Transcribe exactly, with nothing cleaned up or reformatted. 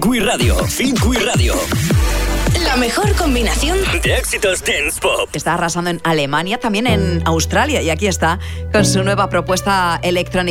Queer Radio, Fin Queer Radio. La mejor combinación de éxitos dance pop. Está arrasando en Alemania, también en Australia, y aquí está con su nueva propuesta electrónica.